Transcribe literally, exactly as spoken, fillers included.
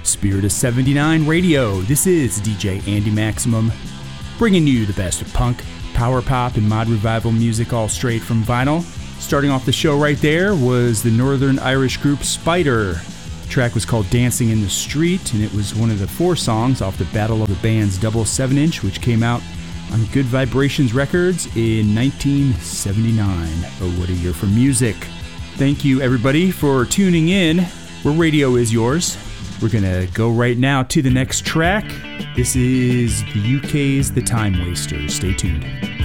Spirit of seventy-nine Radio. This is D J Andy Maximum, bringing you the best of punk, power pop, and mod revival music, all straight from vinyl. Starting off the show right there was the Northern Irish group Spider. The track was called Dancing in the Street, and it was one of the four songs off the Battle of the Bands double seven inch, which came out on Good Vibrations Records in nineteen seventy-nine. Oh, what a year for music. Thank you, everybody, for tuning in where radio is yours. We're going to go right now to the next track. This is the U K's The Time Wasters. Stay tuned.